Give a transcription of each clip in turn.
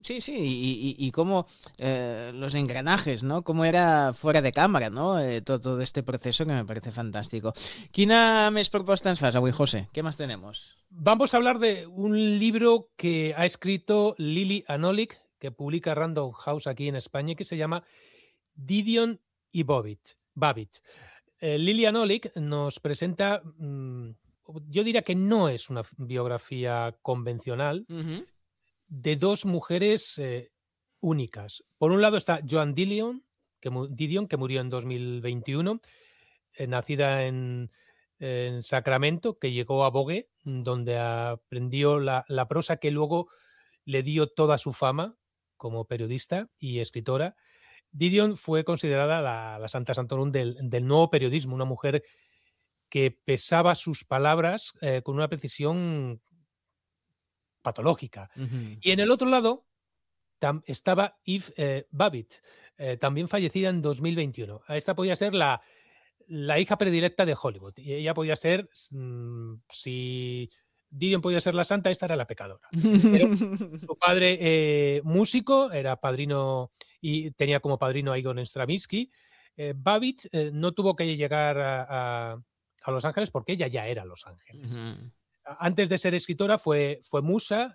Sí, sí, y cómo los engranajes, ¿no? Cómo era fuera de cámara, ¿no? Todo este proceso que me parece fantástico. Quina més propostes ens fas avui, José? ¿Qué más tenemos? Vamos a hablar de un libro que ha escrito Lily Anolik, que publica Random House aquí en España, que se llama Didion y Babbage. Lily Anolik nos presenta, yo diría que no es una biografía convencional, Ujú. de dos mujeres únicas. Por un lado está Joan Didion, que murió en 2021, nacida en Sacramento, que llegó a Bogue, donde aprendió la prosa que luego le dio toda su fama como periodista y escritora. Didion fue considerada la Santa Santorum del nuevo periodismo, una mujer que pesaba sus palabras con una precisión patológica. Ujú. Y en el otro lado estaba Eve Babbitt, también fallecida en 2021. Esta podía ser la hija predilecta de Hollywood. Y ella podía ser, si Didion podía ser la santa, esta era la pecadora. Era su padre músico, era padrino y tenía como padrino a Igor Stravinsky. Babbitt no tuvo que llegar a Los Ángeles porque ella ya era Los Ángeles. Ujú. Antes de ser escritora fue musa,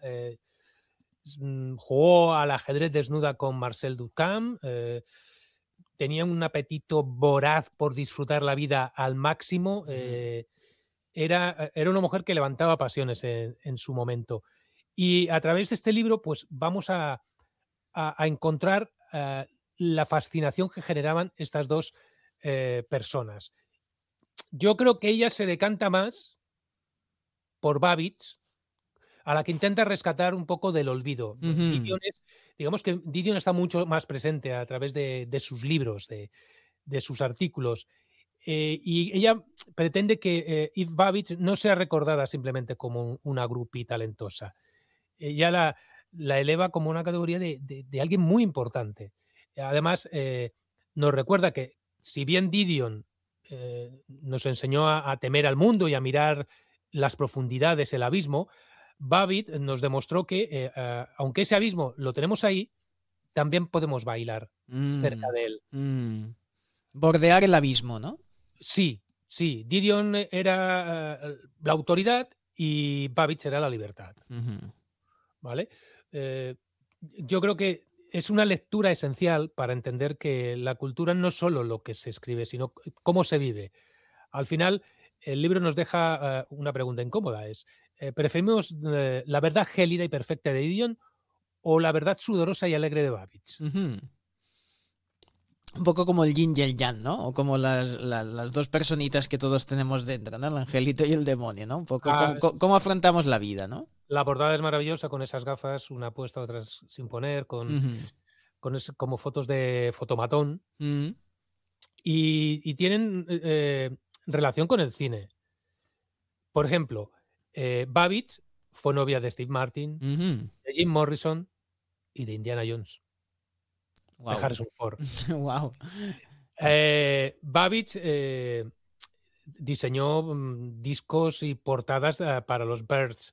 jugó al ajedrez desnuda con Marcel Duchamp, tenía un apetito voraz por disfrutar la vida al máximo. Ujú. Era una mujer que levantaba pasiones en su momento. Y a través de este libro, pues vamos a encontrar la fascinación que generaban estas dos personas. Yo creo que ella se decanta más por Babbage, a la que intenta rescatar un poco del olvido. Ujú. Digamos que Didion está mucho más presente a través de sus libros, de sus artículos. Y ella pretende que Eve Babbage no sea recordada simplemente como una groupie talentosa. Ella la eleva como una categoría de alguien muy importante. Además, nos recuerda que si bien Didion nos enseñó a temer al mundo y a mirar las profundidades, el abismo, Babbitt nos demostró que, aunque ese abismo lo tenemos ahí, también podemos bailar cerca Mm. de él. Mm. Bordear el abismo, ¿no? Sí, sí, Didion era la autoridad y Babbitt era la libertad, Ujú. ¿vale? Eh, yo creo que es una lectura esencial para entender que la cultura no es solo lo que se escribe, sino cómo se vive. Al final, el libro nos deja una pregunta incómoda, ¿preferimos la verdad gélida y perfecta de Didion o la verdad sudorosa y alegre de Babbage? Ujú. Un poco como el yin y el yang, ¿no? O como las dos personitas que todos tenemos dentro, ¿no? El angelito y el demonio, ¿no? Un poco Ah, cómo afrontamos la vida, ¿no? la portada es maravillosa con esas gafas, una puesta, otras sin poner, Ujú. como fotos de fotomatón Ujú. y tienen relación con el cine. Por ejemplo, Babbage fue novia de Steve Martin, Ujú. de Jim Morrison y de Indiana Jones, de Wow. Harrison Ford. Wow. Babbage diseñó discos y portadas para los Birds.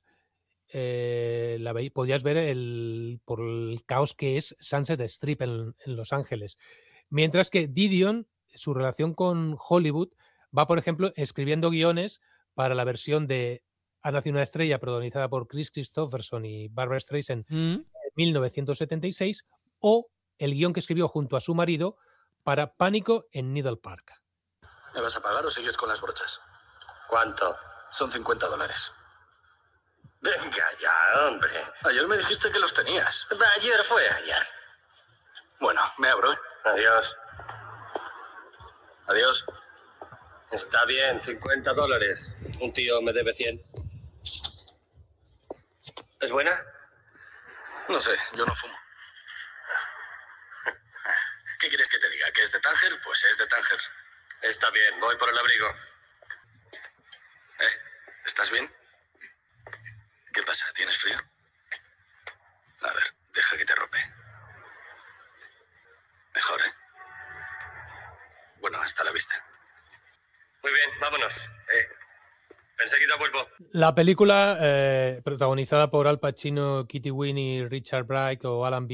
Podías ver por el caos que es Sunset Strip en Los Ángeles. Mientras que Didion, su relación con Hollywood, va, por ejemplo, escribiendo guiones para la versión de Ha nacido una estrella, protagonizada por Chris Christopherson y Barbara Streisand Mm. en 1976, o el guión que escribió junto a su marido para Pánico en Needle Park. ¿Me vas a pagar o sigues con las brochas? ¿Cuánto? Son $50. Venga ya, hombre. Ayer me dijiste que los tenías. Ayer fue ayer. Bueno, me abro, ¿eh? Adiós. Adiós. Está bien, $50. Un tío me debe 100. ¿Es buena? No sé, yo no fumo. ¿Qué quieres que te diga? ¿Que es de Tánger? Pues es de Tánger. Está bien, voy por el abrigo. ¿Estás bien? ¿Qué pasa? ¿Tienes frío? A ver, deja que te arrope. Mejor, ¿eh? Bueno, hasta la vista. Muy bien, vámonos. Pensé Enseguida vuelvo. La película, protagonizada por Al Pacino, Kitty Winn y Richard Brake o Alan